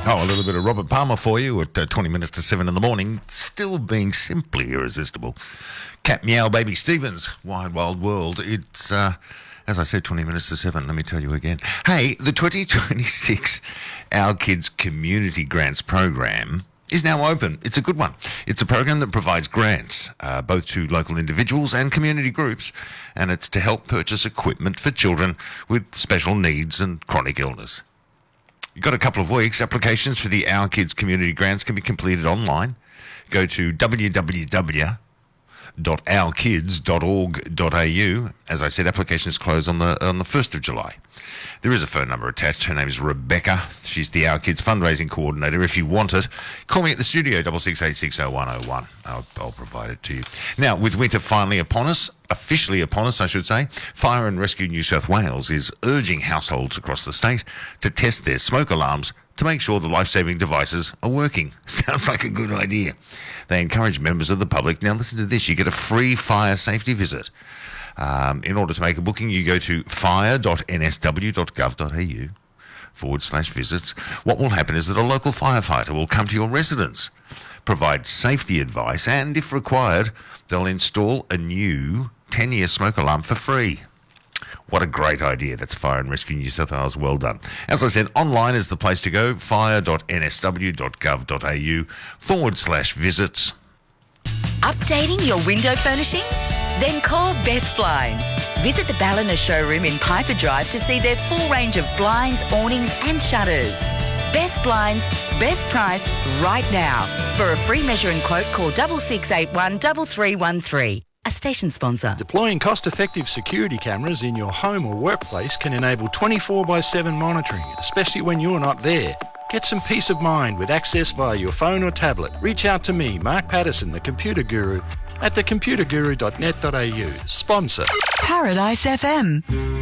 Oh, a little bit of Robert Palmer for you at 20 minutes to 7 in the morning, still being simply irresistible. Cat Meow Baby Stevens, Wide Wild World. It's, as I said, 20 minutes to 7, let me tell you again. Hey, the 2026 Our Kids Community Grants program is now open. It's a good one. It's a program that provides grants, both to local individuals and community groups, and it's to help purchase equipment for children with special needs and chronic illness. You've got a couple of weeks. Applications for the Our Kids Community Grants can be completed online. Go to www.ourkids.org.au. As I said, applications close on the 1st of July. There is a phone number attached. Her name is Rebecca. She's the Our Kids fundraising coordinator. If you want it, call me at the studio, 66860101. I'll provide it to you. Now, with winter finally upon us, officially upon us, I should say, Fire and Rescue New South Wales is urging households across the state to test their smoke alarms to make sure the life-saving devices are working. Sounds like a good idea. They encourage members of the public. Now, listen to this. You get a free fire safety visit. In order to make a booking, you go to fire.nsw.gov.au/visits. What will happen is that a local firefighter will come to your residence, provide safety advice, and if required, they'll install a new 10-year smoke alarm for free. What a great idea. That's Fire and Rescue New South Wales. Well done. As I said, online is the place to go, fire.nsw.gov.au/visits. Updating your window furnishings? Then call Best Blinds. Visit the Ballina showroom in Piper Drive to see their full range of blinds, awnings and shutters. Best Blinds, best price right now. For a free measure and quote, call 6681 3313. A station sponsor. Deploying cost-effective security cameras in your home or workplace can enable 24/7 monitoring, especially when you're not there. Get some peace of mind with access via your phone or tablet. Reach out to me, Mark Patterson, the Computer Guru, at thecomputerguru.net.au. Sponsor. Paradise FM.